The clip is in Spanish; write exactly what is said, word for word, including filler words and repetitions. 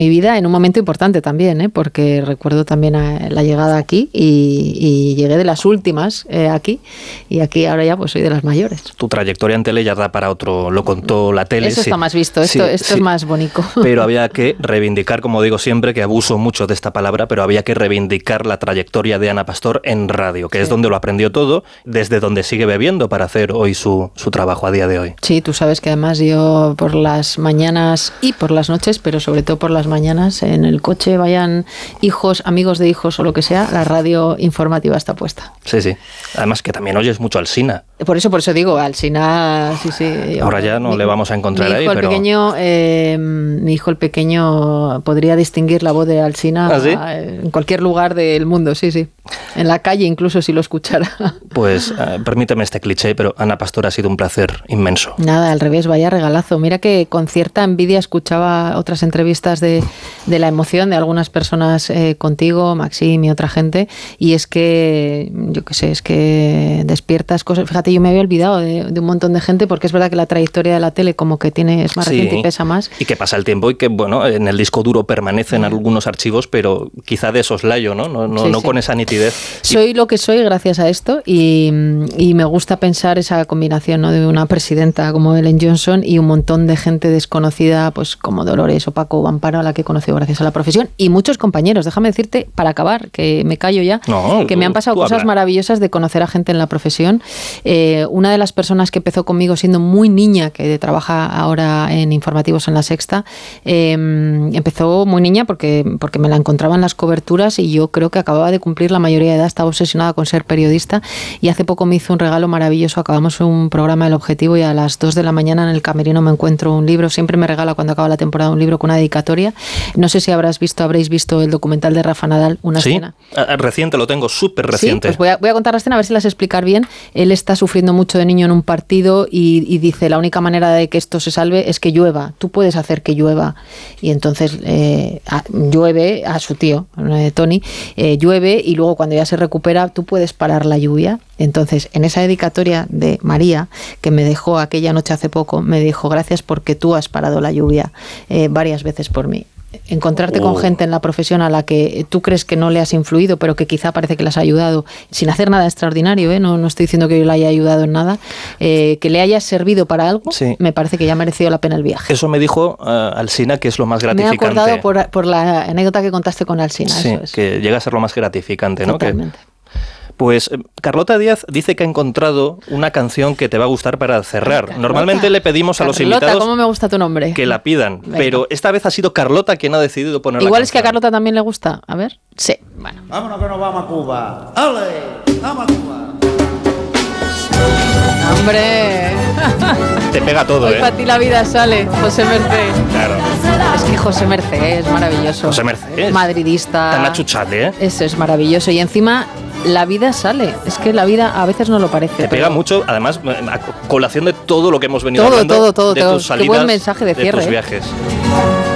mi vida en un momento importante también, ¿eh? Porque recuerdo también a la llegada aquí y, y llegué de las últimas eh, aquí y aquí ahora ya pues soy de las mayores. Tu trayectoria en tele ya da para otro, lo contó la tele. Eso sí. está más visto, esto, sí, esto sí. es más bonito. Pero había que reivindicar, como digo siempre, que abuso mucho de esta palabra, pero había que reivindicar la trayectoria de Ana Pastor en radio, que sí. es donde lo aprendió todo, desde donde sigue bebiendo para hacer hoy su, su trabajo a día de hoy. Sí, tú sabes que además yo por las mañanas y por las noches, pero sobre todo por las mañanas, en el coche vayan hijos, amigos de hijos o lo que sea, la radio informativa está puesta. Sí, sí. Además que también oyes mucho Alsina. Por eso, por eso digo, Alsina, sí, sí. Ahora ya no mi, le vamos a encontrar mi hijo ahí, el pero... Pequeño, eh, mi hijo el pequeño podría distinguir la voz de Alsina ¿Ah, sí? en cualquier lugar del mundo, sí, sí. En la calle incluso si lo escuchara. Pues eh, permíteme este cliché, pero Ana Pastor ha sido un placer inmenso. Nada, al revés, vaya regalazo. Mira que con cierta envidia escuchaba otras entrevistas de, de la emoción de algunas personas eh, contigo, Maxim y otra gente, y es que, yo qué sé, es que despiertas cosas. Fíjate, yo me había olvidado de, de un montón de gente, porque es verdad que la trayectoria de la tele como que tiene es más sí, reciente y pesa más. Y que pasa el tiempo y que, bueno, en el disco duro permanecen sí. algunos archivos, pero quizá de soslayo, ¿no? No, no, sí, no sí. con esa nitidez. Soy lo que soy gracias a esto y, y me gusta pensar esa combinación, ¿no? De una presidenta como Ellen Johnson y un montón de gente desconocida, pues como Dolores o Paco o Amparo, a la que he conocido gracias a la profesión, y muchos compañeros. Déjame decirte, para acabar, que me callo ya, no, que me han pasado cosas habla. maravillosas de conocer a gente en la profesión. Eh, una de las personas que empezó conmigo siendo muy niña, que trabaja ahora en informativos en La Sexta, eh, empezó muy niña porque, porque me la encontraba en las coberturas y yo creo que acababa de cumplir la mayoría de edad, estaba obsesionada con ser periodista y hace poco me hizo un regalo maravilloso. Acabamos un programa El Objetivo y a las dos de la mañana en el camerino me encuentro un libro. Siempre me regala cuando acaba la temporada un libro con una dedicatoria. No sé si habrás visto, habréis visto el documental de Rafa Nadal, Una sí, escena. Reciente, lo tengo, súper reciente. Sí, pues voy a, voy a contar la escena a ver si las explicar bien. Él está sufriendo mucho de niño en un partido y, y dice, la única manera de que esto se salve es que llueva. Tú puedes hacer que llueva. Y entonces eh, a, llueve a su tío, eh, Tony, eh, llueve y luego cuando ya se recupera tú puedes parar la lluvia. Entonces, en esa dedicatoria de María, que me dejó aquella noche hace poco, me dijo, gracias porque tú has parado la lluvia eh, varias veces por mí. Encontrarte oh. con gente en la profesión a la que tú crees que no le has influido, pero que quizá parece que le has ayudado, sin hacer nada extraordinario, ¿eh? no, no estoy diciendo que yo le haya ayudado en nada, eh, que le hayas servido para algo, sí. me parece que ya ha merecido la pena el viaje. Eso me dijo uh, Alsina, que es lo más gratificante. Me he acordado por, por la anécdota que contaste con Alsina. Sí, eso es. Que llega a ser lo más gratificante, ¿no? Totalmente. Que, pues Carlota Díaz dice que ha encontrado una canción que te va a gustar para cerrar. Carlota. Normalmente le pedimos Carlota, a los invitados ¿cómo me gusta tu nombre? que la pidan, Venga. Pero esta vez ha sido Carlota quien ha decidido poner Igual la es que a canción. Carlota también le gusta. A ver, sí. Bueno. Vámonos que nos vamos a Cuba. ¡Ale! ¡Vamos a Cuba! ¡Hombre! Te pega todo, Hoy ¿eh? para ti la vida sale, José Mercé. Claro. Es que José Mercé es maravilloso. José Mercé es madridista. Tan achuchable, ¿eh? Eso es maravilloso. Y encima la vida sale. Es que la vida a veces no lo parece. Te pero... pega mucho, además, a colación de todo lo que hemos venido todo, hablando todo, todo, de todo. tus salidas, Qué buen mensaje de cierre. de tus ¿eh? viajes.